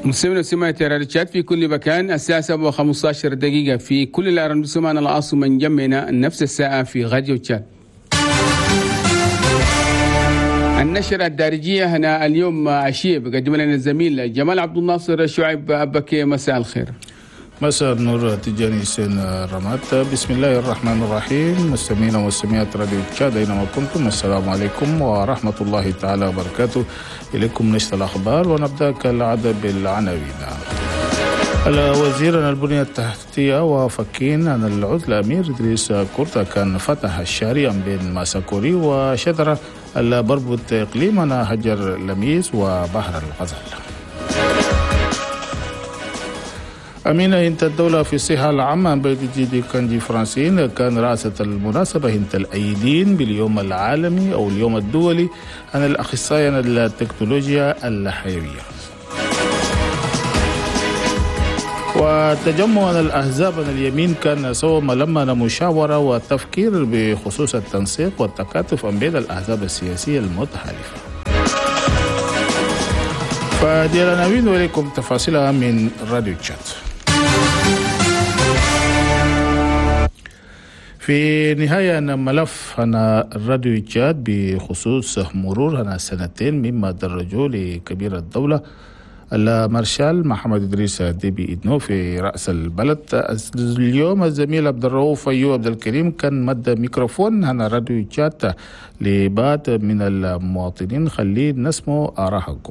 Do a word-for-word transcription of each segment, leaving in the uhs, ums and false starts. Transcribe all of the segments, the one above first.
مستمعين وسمعت راديوشات في كل مكان الساعة سبعة وخمسة عشر دقيقة في كل الأراضي سمعنا الأصل من جمعنا نفس الساعة في راديو تشات. النشرة الدارجية هنا اليوم عشية بقدم لنا الزميل جمال عبد الناصر شعيب أبكي. مساء الخير. مساء النور تجاني سين رمات. بسم الله الرحمن الرحيم. مستمعين ومستمعات راديو تشاد أينما كنتم، السلام عليكم ورحمة الله تعالى وبركاته. إليكم نشرة الأخبار ونبدأ كالعادة بالعناوين. الوزير عن البنية التحتية وفكين عن العزل أمير إدريس كورتا كان فتح الشارع بين ماساكوري وشدرة البربط إقليمنا هجر لميس وبحر الغزال. أمينة انت الدولة في الصحة العامة بيت جديد كانجي فرانسين كان رأسة المناسبة انت الأيدين باليوم العالمي أو اليوم الدولي عن الأخصائيين التكنولوجيا الحيوية. وتجمع الأحزاب عن اليمين كان سوى ملمنا مشاورة وتفكير بخصوص التنسيق والتكاتف بين الأحزاب السياسية المتحالفة. فدي العناوين ولكم تفاصيلها من راديو تشات. في نهاية ملف هنا الراديو تشات بخصوص مرور هنا سنتين مما درجوا لكبير الدولة المارشال محمد إدريس ديبي إدنو في رأس البلد. اليوم الزميل عبد الرؤوف أيوب عبد الكريم كان مد ميكروفون هنا راديو تشات لبعض من المواطنين. خليه نسمع آراءكم.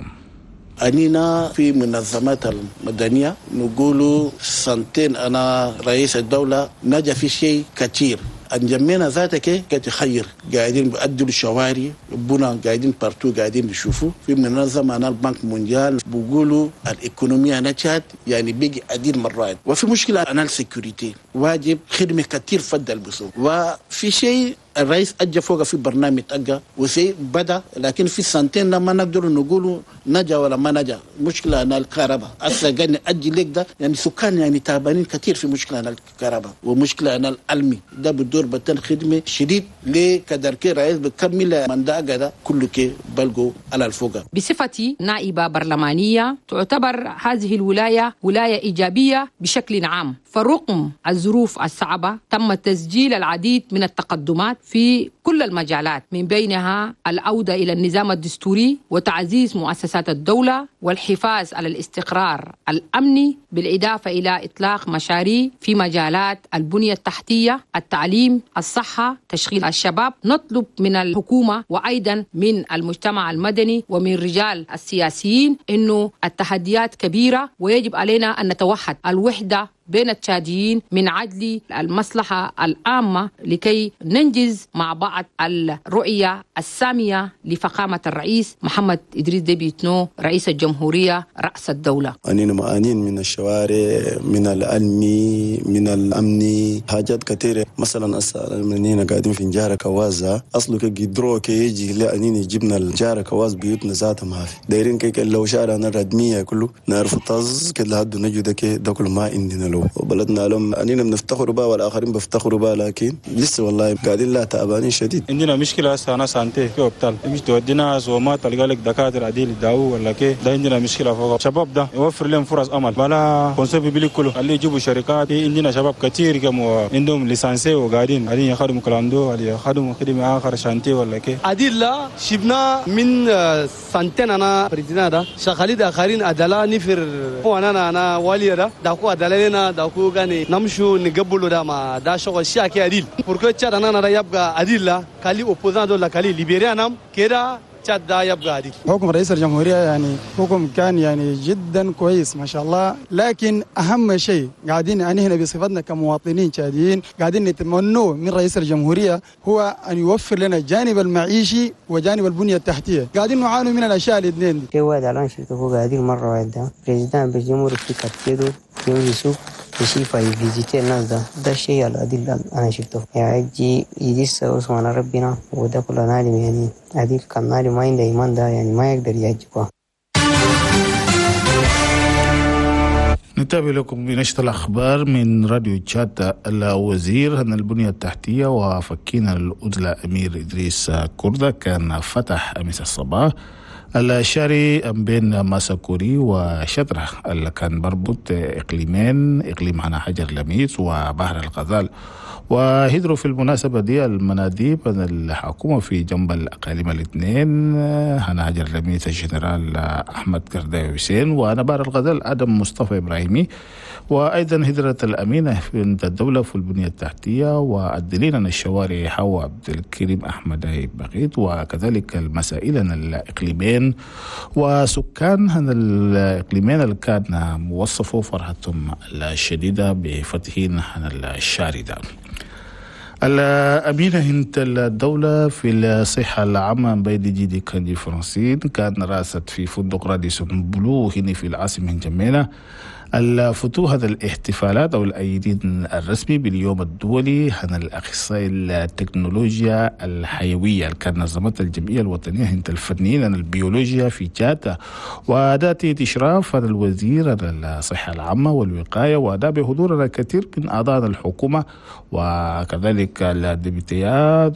أنينا في منظمات المدنية نقول سنتين أنا رئيس الدولة نجا في شيء كثير. أنجمنا ذاتك كتخير قاعدين بأدلوا الشوارع بنا قاعدين بارتو قاعدين بيشوفوا في منظمة أنا البنك مونديال بيقولوا الإيكونومية نجحت يعني بيجي عديد مرات. وفي مشكلة أنا السيكوريتي واجب خدمة كثير فضل بصوب. وفي شيء الرئيس أجى فوق في برنامج أجى وسي بدأ لكن في سنتين لما نقدر نقول نجا ولا ما نجا. مشكلة أنا الكهرباء أصلا قاعد أجي لك ده يعني سكان يعني تعبانين كثير في مشكلة أنا الكهرباء ومشكلة أنا العلمي ده بدور بتن خدمة شديد لكدر كي رئيس بكمل من ده ده كله كي بلغو على الفوق. بصفتي نائبة برلمانية تعتبر هذه الولاية ولاية إيجابية بشكل عام. فرغم الظروف الصعبة تم تسجيل العديد من التقدمات في كل المجالات من بينها العودة إلى النظام الدستوري وتعزيز مؤسسات الدولة والحفاظ على الاستقرار الأمني بالإضافة إلى إطلاق مشاريع في مجالات البنية التحتية، التعليم، الصحة، تشغيل الشباب. نطلب من الحكومة وأيضا من المجتمع المدني ومن رجال السياسيين إنه التحديات كبيرة ويجب علينا أن نتوحد الوحدة بين التشاديين من عدل المصلحة العامة لكي ننجز مع بعض الرؤية السامية لفخامة الرئيس محمد إدريس ديبي إتنو رئيس الجمهورية رأس الدولة. أنينا مآنين من الشوارع من العلمي من الأمني حاجات كثيرة. مثلا أسأل منينا قاعدين في نجارة كوازة أصله كيدرو كي يجي لأنيني جبنا الجارة كواز بيوتنا ذاتها ما في دايرين كي لو شارعنا الردمية كله نعرف طز كده هدو نجو ده كي ده كل ما عندنا وبلدنا لهم أنينا بنفتخروا بها والآخرين بفتخروا بها لكن لسه والله قاعدين لا تعبانين شديد. عندنا مشكلة هسه أنا سانتي في أبطال مش تودينا زومات تلقى لك دكاترة عديل يداووا ولا كي ده عندنا مشكلة فوق. شباب ده يوفر لهم فرص أمل بلا كونسيب بيلي كله اللي يجيبوا شركات. عندنا شباب كتير كم عندهم ليسانسي وقاعدين قاعدين يخدموا كلاندو قاعدين يخدموا خدمة آخر شانتي ولا كي عديل لا شبنا من سنتين أنا بريدنا ده شغالين آخرين أدلا نفر وأنا أنا والي ده داكو أدلا لنا داكو غني نمشو نقبلوا ده ما ده شغل شاكي عديل بركو تشاد أنا أنا يبقى عديل لا كالي أوبوزان دولا كالي ليبيريا نام كده تشاد ده يبقى عديل. حكم رئيس الجمهورية يعني حكم كان يعني جدا كويس ما شاء الله. لكن أهم شيء قاعدين يعني هنا بصفتنا كمواطنين تشاديين قاعدين نتمنوا من رئيس الجمهورية هو أن يوفر لنا الجانب المعيشي وجانب البنية التحتية. قاعدين نعاني من الأشياء الاثنين دي. كواحد على شركة قاعدين مرة واحدة بريزيدان بالجمهورية في كتير يوم يسوق يشوف أي فيزيتير الناس ده ده الشيء العديل أنا شفته يعني يجي يجلس وسبحان ربنا وده كل نادم يعني عديل كان نادم ما عنده إيمان ده يعني ما يقدر يجيبه. نتابع لكم بنشرة الأخبار من راديو تشات. الوزير عن البنية التحتية وفكين الأدلة أمير إدريس كوردا كان فتح أمس الصباح الشاري بين ماساكوري وشترة اللي كان بربط إقليمين، إقليم هنا حجر لميس وبحر الغزال. وهدروا في المناسبة دي المناديب الحكومة في جنب الأقاليم الاثنين، هنا حجر لميس الجنرال أحمد كرداوي حسين، ونبار الغزال آدم مصطفى إبراهيمي. وأيضا هدرة الأمينة في الدولة في البنية التحتية، والدليل الشوارع حوا عبد الكريم أحمد بغيت، وكذلك المسائل الإقليمين وسكان هذا الإقليمين اللي كان موصفوا فرحتهم الشديدة بفتحين هذا الشاردة. الأمينة هنت الدولة في الصحة العامة بيد جدي كان فرنسيين كان راست في فندق راديسون بلو هنا في العاصمة جمينة الفتوح هذا الاحتفالات أو الأيدين الرسمي باليوم الدولي عن الأخصائي التكنولوجيا الحيوية اللي كان نظمتها الجمعية الوطنية هند الفنيين عن البيولوجيا في جاتا، وأداة إشراف عن الوزير عن الصحة العامة والوقاية، وأداة بحضور الكثير من أعضاء الحكومة وكذلك الدبيتيات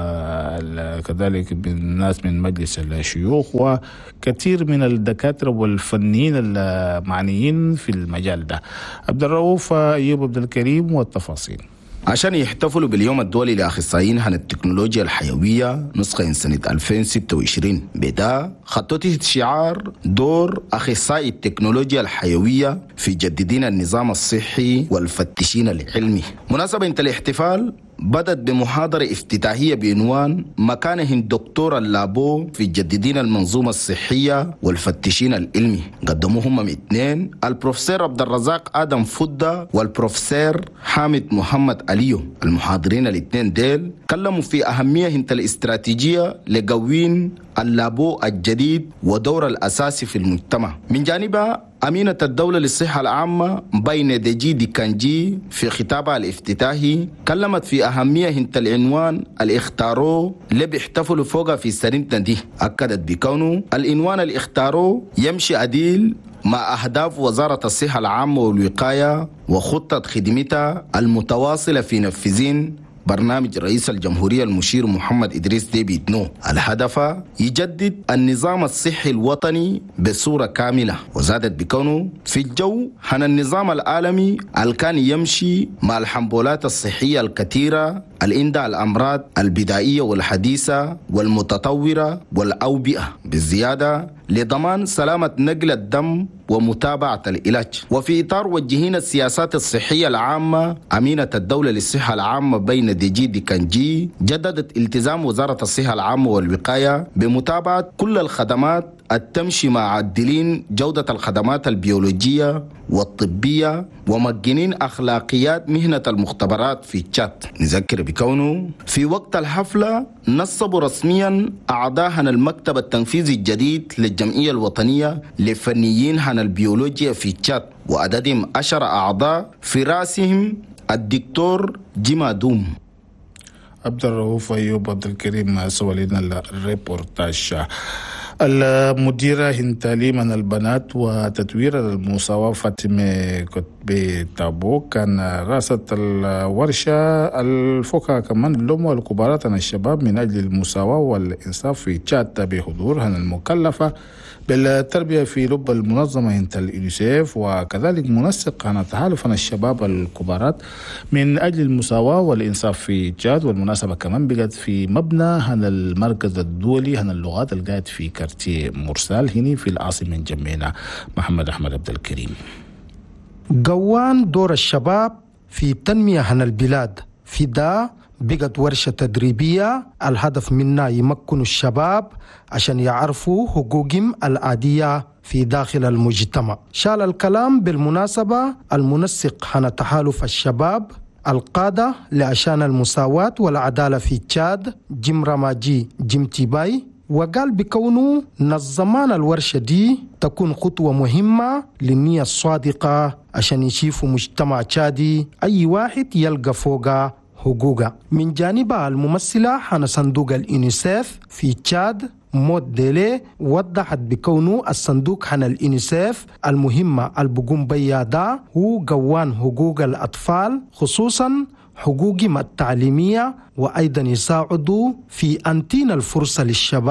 وكذلك من ناس من مجلس الشيوخ وكثير من الدكاترة والفنيين المعنيين في المجال ده. عبد الرؤوف أيوب عبد الكريم والتفاصيل. عشان يحتفلوا باليوم الدولي لأخصائيين عن التكنولوجيا الحيوية نسخة سنة ألفين وستة وعشرين، بدا خطته شعار دور أخصائي التكنولوجيا الحيوية في جديدين النظام الصحي والفتشين العلمي. مناسبة الاحتفال بدأت بمحاضرة افتتاحية بعنوان مكانه الدكتور اللابو في جديدين المنظومة الصحية والفتشين العلمي. قدموهم اثنين، البروفيسور عبد الرزاق آدم فودة والبروفيسور حامد محمد عليو. المحاضرين الاثنين ديل كلموا في أهمية هنت الاستراتيجية لقوين اللابو الجديد ودور الأساسي في المجتمع. من جانبها أمينة الدولة للصحة العامة بين دجي دي كانجي في خطابها الافتتاحي كلمت في أهمية هنت العنوان الاختارو اللي بيحتفلوا فوقها في سنتنا دي. أكدت بكونه العنوان الاختارو يمشي عديل مع أهداف وزارة الصحة العامة والوقاية وخطة خدمتها المتواصلة في نفذين برنامج رئيس الجمهورية المشير محمد إدريس ديبي إتنو. الهدف يجدد النظام الصحي الوطني بصورة كاملة، وزادت بكونه في الجو عن النظام العالمي اللي كان يمشي مع الحمبولات الصحية الكثيرة اللي عندها الأمراض البدائية والحديثة والمتطورة والأوبئة، بالزيادة لضمان سلامة نقل الدم ومتابعة العلاج. وفي إطار وجهين السياسات الصحية العامة، أمينة الدولة للصحة العامة بين دجي دي كانجي جددت التزام وزارة الصحة العامة والوقاية بمتابعة كل الخدمات التمشي مع عدلين جودة الخدمات البيولوجية والطبية ومجنين أخلاقيات مهنة المختبرات في تشاد. نذكر بكونه في وقت الحفلة نصبوا رسميا أعضاء عن المكتب التنفيذي الجديد للجمعية الوطنية لفنيين عن البيولوجيا في تشاد، وعددهم عشر أعضاء في رأسهم الدكتور جيما دوم. عبد الرؤوف أيوب عبد الكريم سوالينا الريبورتاج. المديرة هنتالي من البنات وتطوير المساواة فاطمة كتبي تابو كان رأست الورشة الفقهاء كمان اللوم والكبارات عن الشباب من أجل المساواة والإنصاف في تشاد بحضور عن المكلفة بالتربية في لب المنظمة هنت اليونيسيف، وكذلك منسق عن تحالف عن الشباب الكبارات من أجل المساواة والإنصاف في تشاد. والمناسبة كمان بقت في مبنى عن المركز الدولي عن اللغات القاعد في كارتيه مرسال هنا في العاصمة جمينة. محمد أحمد عبد الكريم. قوان دور الشباب في تنمية عن البلاد في دا بقت ورشة تدريبية الهدف منها يمكن الشباب عشان يعرفوا حقوقهم العادية في داخل المجتمع. شال الكلام بالمناسبة المنسق عن تحالف الشباب القادة لعشان المساواة والعدالة في تشاد جيم رماجي جيم تيباي، وقال بكونه نظمان الورشة دي تكون خطوة مهمة للنية الصادقة عشان يشوفوا مجتمع تشادي أي واحد يلقى فوقه حقوقه. من جانبها الممثلة عن صندوق اليونيسيف في تشاد مود ديلي وضحت بكونه الصندوق عن اليونيسيف المهمة البقوم بيادا هو قوان حقوق الأطفال خصوصا حقوقهم التعليمية، وأيضا يساعدوا في أنتين الفرصة للشباب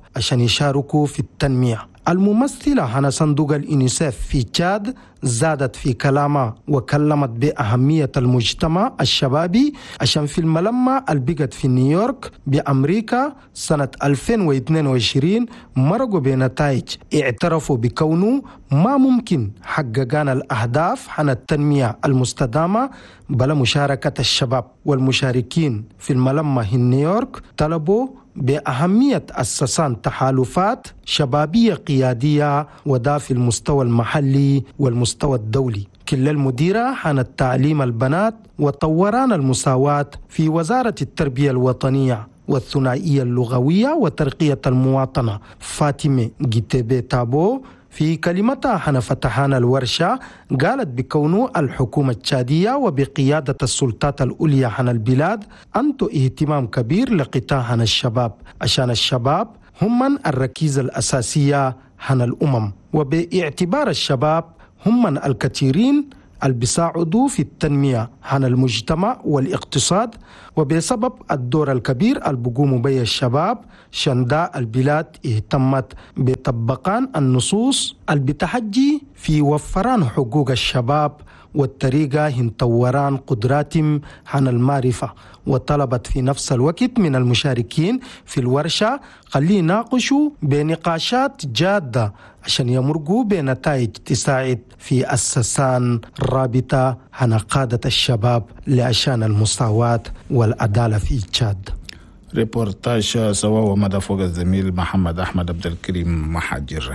عشان يشاركوا في التنمية. الممثلة عن صندوق اليونيسيف في تشاد زادت في كلامها وكلمت بأهمية المجتمع الشبابي عشان في الملمة اللي بقت في نيويورك بأمريكا سنة ألفين واثنين وعشرين مرقوا بنتائج اعترفوا بكونه ما ممكن حققان الأهداف عن التنمية المستدامة بلا مشاركة الشباب. والمشاركين في الملمة في نيويورك طلبوا بأهمية أسسان تحالفات شبابية قيادية وده في المستوى المحلي والمستوى الدولي. كل المديرة عن التعليم البنات وطوران المساواة في وزارة التربية الوطنية والثنائية اللغوية وترقية المواطنة فاطمة جيتيبي تابو في كلمتها عن فتحان الورشة قالت بكونه الحكومة التشادية وبقيادة السلطات العليا عن البلاد أنتو اهتمام كبير لقطاع عن الشباب عشان الشباب هم من الركيزة الأساسية عن الأمم، وباعتبار الشباب هم من الكثيرين اللي بيساعدوا في التنمية عن المجتمع والاقتصاد، وبسبب الدور الكبير اللي بيقوموا به الشباب شنداء البلاد اهتمت بطبقان النصوص اللي بتحجي في وفران حقوق الشباب والطريقة هنطوران قدراتهم عن المعرفة. وطلبت في نفس الوقت من المشاركين في الورشة خليه يناقشوا بنقاشات جادة عشان يمرقوا بنتائج تساعد في أسسان رابطة عن قادة الشباب لعشان المساواة والعدالة في تشاد. ريبورتاج سوا ومدى فوق الزميل محمد أحمد عبد الكريم محاجر.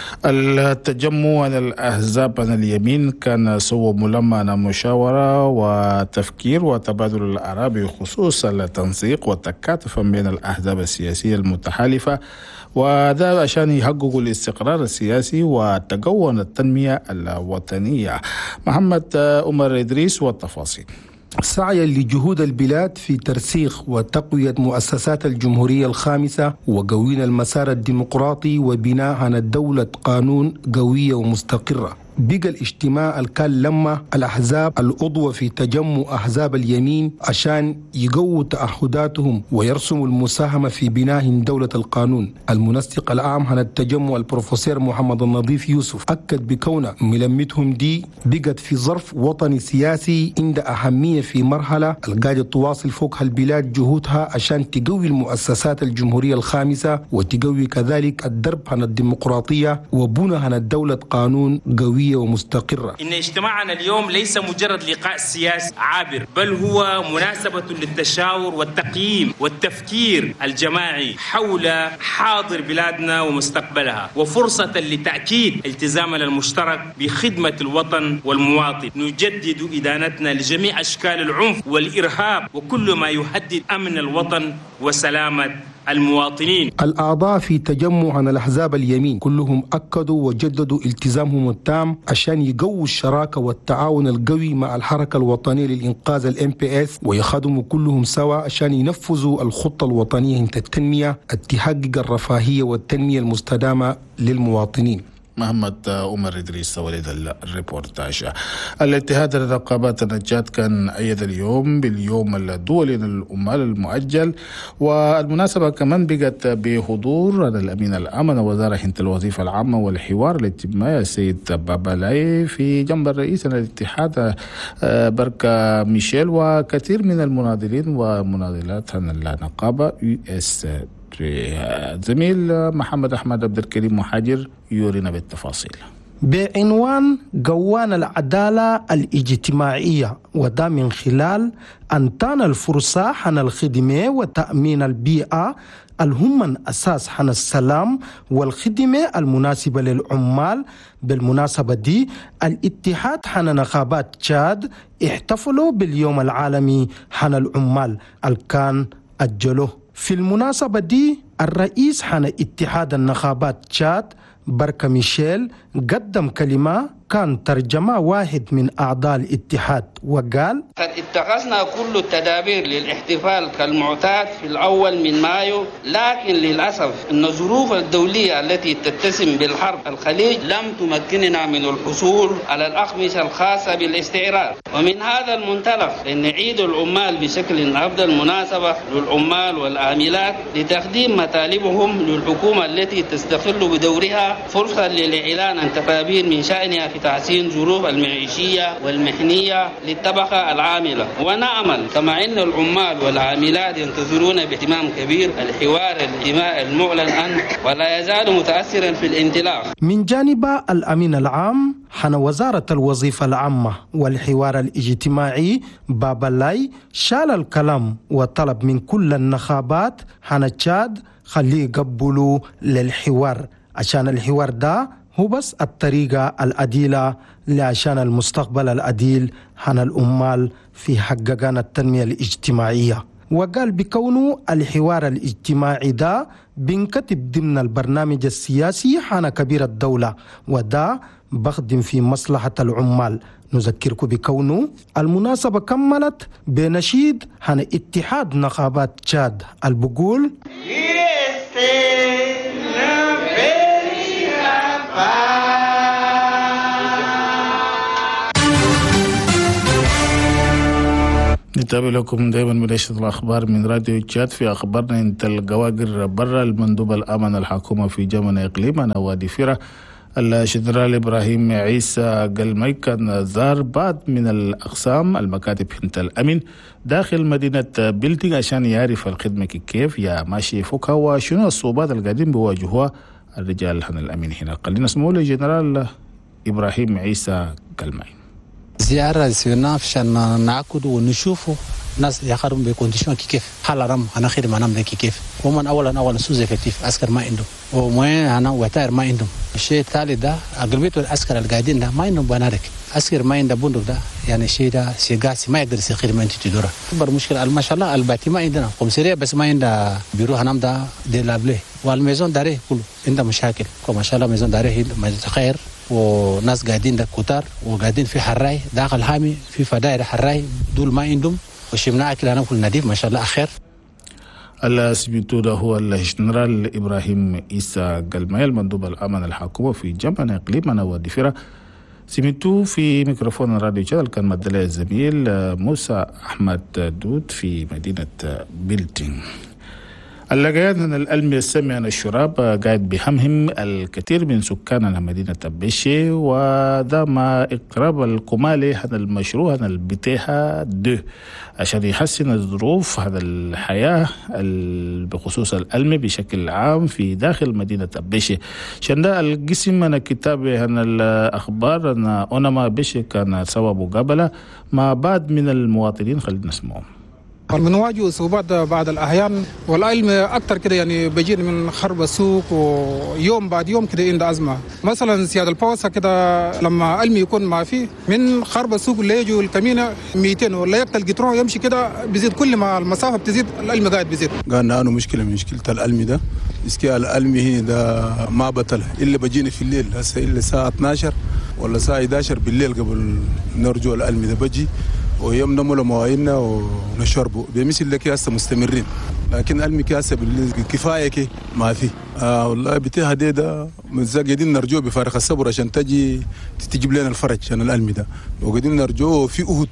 التجمع عن الأحزاب عن اليمين كان سوى ملمة مشاورة وتفكير وتبادل الآراء بخصوص التنسيق والتكاتف بين الأحزاب السياسية المتحالفة، وهذا عشان يحققوا الاستقرار السياسي وتقوى التنمية الوطنية. محمد عمر إدريس والتفاصيل. سعيا لجهود البلاد في ترسيخ وتقوية مؤسسات الجمهورية الخامسة وقوين المسار الديمقراطي وبناء عن دولة قانون قوية ومستقرة، بقى الاجتماع الكان لما الأحزاب العضوة في تجمع أحزاب اليمين عشان يقووا تعهداتهم ويرسموا المساهمة في بناء دولة القانون. المنسق العام عن التجمع البروفيسور محمد النظيف يوسف أكد بكون ملمتهم دي بقت في ظرف وطني سياسي عند أهمية في مرحلة القاعدة تواصل فوقها البلاد جهودها عشان تقوي المؤسسات الجمهورية الخامسة وتقوي كذلك الدرب عن الديمقراطية وبنى عن الدولة قانون قوية ومستقرة. إن اجتماعنا اليوم ليس مجرد لقاء سياسي عابر، بل هو مناسبة للتشاور والتقييم والتفكير الجماعي حول حاضر بلادنا ومستقبلها، وفرصة لتأكيد التزامنا المشترك بخدمة الوطن والمواطن. نجدد إدانتنا لجميع أشكال العنف والإرهاب وكل ما يهدد أمن الوطن وسلامة المواطنين. الأعضاء في تجمع عن الأحزاب اليمين كلهم أكدوا وجددوا التزامهم التام عشان يقووا الشراكة والتعاون القوي مع الحركة الوطنية للإنقاذ الإم بي إس، ويخدموا كلهم سوا عشان ينفذوا الخطة الوطنية التنمية التحقق الرفاهية والتنمية المستدامة للمواطنين. محمد عمر إدريس ولد الريبورتاج. الاتحاد الرقابات النجات كان أيد اليوم باليوم الدولي للعمال المؤجل، والمناسبة كمان بقت بحضور الأمين العام وزارة هند الوظيفة العامة والحوار الاجتماعي السيد بابالاي في جنب الرئيس الاتحاد بركة ميشيل وكثير من المناضلين ومناضلات عن النقابة يو اس. زميل محمد أحمد عبد الكريم محاجر يورينا بالتفاصيل. بعنوان قوان العدالة الاجتماعية، وده من خلال أن تانا الفرصة عن الخدمة وتأمين البيئة الهم من أساس عن السلام والخدمة المناسبة للعمال. بالمناسبة دي الاتحاد عن نقابات تشاد احتفلوا باليوم العالمي عن العمال الكان أجله. في المناسبة دي الرئيس عن اتحاد النقابات تشاد بركة ميشيل قدم كلمة كان ترجمة واحد من أعضاء الاتحاد وقال: الاتحاد اتخذنا كل التدابير للاحتفال كالمعتاد في الأول من مايو، لكن للأسف أن الظروف الدولية التي تتسم بالحرب الخليج لم تمكننا من الحصول على الأقمشة الخاصة بالاستعراض. ومن هذا المنطلق أن عيد العمال بشكل أفضل مناسبة للعمال والعاملات لتقديم مطالبهم للحكومة التي تستغل بدورها فرصة للإعلان عن تدابير من شأنها في تحسين ظروف المعيشية والمهنية للطبقة العاملة. ونأمل كما أن العمال والعاملات ينتظرون باهتمام كبير الحوار الاجتماعي المعلن عنه ولا يزال متأثرا في الانطلاق. من جانب الأمين العام حن وزارة الوظيفة العامة والحوار الاجتماعي بابلاي شال الكلام وطلب من كل النخابات حن تشاد خليه يقبلوا للحوار عشان الحوار ده هو بس الطريقة العديلة لعشان المستقبل العديل حن الأمال في حققان التنمية الاجتماعية. وقال بكونه الحوار الاجتماعي ده بينكتب ضمن البرنامج السياسي حان كبير الدولة وده بخدم في مصلحة العمال. نذكركم بكونه المناسبة كملت بنشيد حان اتحاد نقابات تشاد البقول نتابع لكم دائما منشط الأخبار من راديو تشاد. في أخبارنا انت القواقر برا المندوب الأمن الحكومة في جمن إقليم وادي فيرة الجنرال إبراهيم عيسى قلمي كان زار بعض من الأقسام المكاتب انت الأمن داخل مدينة بيلتين عشان يعرف الخدمة كيف يا ماشي فوقها وشنو الصعوبات القاعدين بيواجهوها الرجال هنا الأمن هنا. خلينا نسمعوا الجنرال إبراهيم عيسى قلمي. زيارة سينا عشان نعقد ونشوفه ناس يخرجون بكونديشن كيف حال رم أنا خير ما نام ذي كيف ومن أولا أولا سوز إفكتيف عسكر ما عندهم ومين أنا وتاير ما عندهم. الشيء الثالث ده أغلبية العسكر القاعدين ده ما عندهم بنادق عسكر ما عنده بندق ده يعني شيء ده شيء قاسي ما يقدر يسخر من تدوره. أكبر مشكلة ما شاء الله الباتي ما عندنا قمصرية بس ما عنده بيروح نام ده دي لابله والميزون داره كله عنده مشاكل وما شاء الله ميزون داره ما خير وناس قاعدين ده كتار وقاعدين في حراي داخل حامي في فدائر حراي دول ما عندهم وشمنا أكل أنا كل نظيف ما شاء الله أخير. السبيتو ده هو الجنرال إبراهيم عيسى قلمي المندوب الأمن الحكومة في جمن إقليم وادي فيرة. سمعتوا في ميكروفون راديو تشاد كان مدلع الزميل موسى أحمد دود في مدينة بيلتين. اللقيان من الألم يستمع عن الشراب قاعد بهمهم الكثير من سكان مدينة بيشي وده مع إقراب الكمالي عن المشروع عن البتيها دو عشان يحسن الظروف هذا الحياة بخصوص الألم بشكل عام في داخل مدينة بيشي. عشان ده القسم من كتاب عن الأخبار أن أونما بيشي كان سوى مقابلة مع بعض من المواطنين. خلينا نسمعهم. بنواجه صعوبات بعض الأحيان والعلم أكثر كده يعني بيجينا من خرب السوق ويوم بعد يوم كده عنده أزمة. مثلا سيادة البوسة كده لما علم يكون ما فيه من خرب السوق اللي يجوا الكمينة مئتين ولا يقتل قطرون يمشي كده بيزيد كل ما المسافة بتزيد العلم قاعد بيزيد. قالنا أنا مشكلة من مشكلة العلم ده إسكي العلم هنا ده ما بطل إلا بجيني في الليل هسه إلا الساعة اثناشر ولا الساعة إحدى عشر بالليل قبل نرجو العلم ده بجي ويوم نمو مواعيدنا ونشربه بمثل لك هسه مستمرين لكن علمي هسه كفايه كي ما في آه والله بتيها دي ده قاعدين نرجوه بفارغ الصبر عشان تجي تجيب لنا الفرج عشان العلمي ده وقاعدين نرجوه في أهد.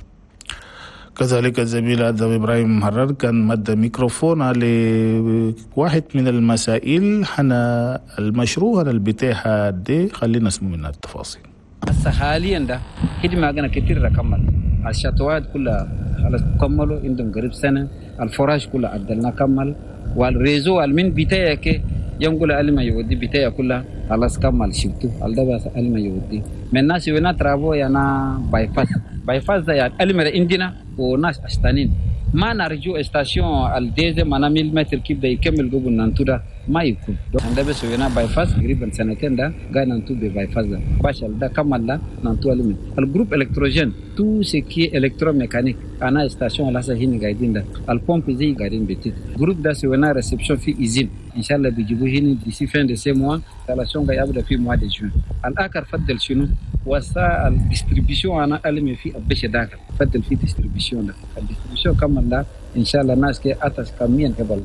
كذلك الزميل آدم إبراهيم محرر كان مد ميكروفون على واحد من المسائل حنا المشروع البتيها دي. خلينا نسمع منها التفاصيل. هسه حاليا ده خدمة عندنا كتير ركمل الشتوات كلها خلاص كملوا عندهم قريب سنة الفراش كلها عدلنا كمل والريزو المن بتاعي كي ينقل علم يودي بتاعي كلها خلاص كمل شفتوا الدبا علم يودي من الناس وين ترابو يانا بايفاس بايفاس ده يعني علم عندنا وناس أشتانين ما نرجو استاسيون الديزة منا ميل متر كيف ده يكمل قبل ننتودا ما يكون عندنا بس وينا باي باس تقريبا سنتين ده قاعد ننتو باي باس ده باشل ده كمل ده ننتو عليه الجروب الكتروجين تو سكي الكتروميكانيك انا استاسيون لاسا هنا قاعدين ده البومب زي قاعدين بتيت جروب ده سوينا ريسبشن في ايزين ان شاء الله بيجيبوه هنا دي فين دي سي موا انستالاسيون قاعد يبدا في موا دي جون الاخر فضل شنو وسا الديستريبيوشن انا علمي في ابش داك فضل في ديستريبيوشن ده الديستريبيوشن كمل ده ان شاء الله الناس كي اتس كميا قبل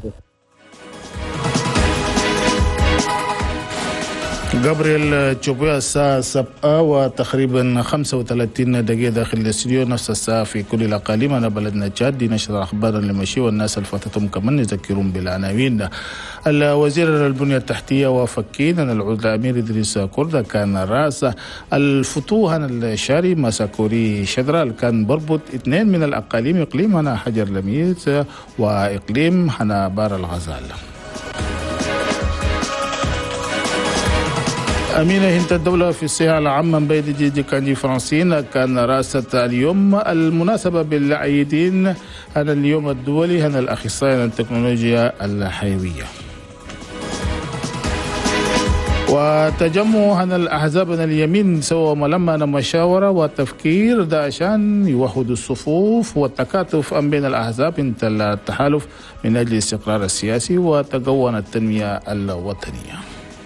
جابرييل تشوبيا الساعة سبعة وتقريبا خمسة وثلاثين دقيقة داخل الاستديو، نفس الساعة في كل الأقاليم. أنا بلدنا تشاد دي نشر أخبار لمشي والناس الفتتهم كمان يذكرون بالعناوين. الوزير البنية التحتية وفكين أن العود الأمير إدريس كوردا كان رأس الفتوح الشاري مساكوري شدرال كان بربط اثنين من الأقاليم، إقليم هنا حجر لميس وإقليم هنا بار الغزال. أمينة هند الدولة في الصحة العامة بيد جيجي كانجي فرنسيين كان رأسة اليوم المناسبة بالعيدين هذا اليوم الدولي هذا الأخصائي التكنولوجيا الحيوية. وتجمع هذا الأحزاب من اليمين سووا ملما مشاورة وتفكير ده عشان يوحدوا الصفوف والتكاتف أم بين الأحزاب انت التحالف من أجل الاستقرار السياسي وتقوى التنمية الوطنية.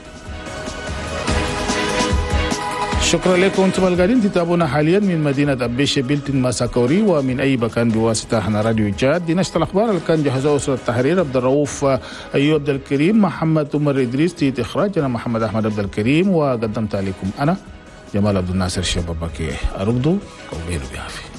شكرا لكم. انتم القاعدين تتابعونا حاليا من مدينة أبيشة بلتن ماساكوري ومن أي مكان بواسطة احنا راديو جاد. دي نشرة الأخبار اللي كان جهزوا أسرة التحرير عبد الرؤوف أيوب عبد الكريم محمد عمر إدريس تيت إخراج أنا محمد أحمد عبد الكريم وقدمت عليكم أنا جمال عبد الناصر شبابك أرقدوا وبيلو بيعافي.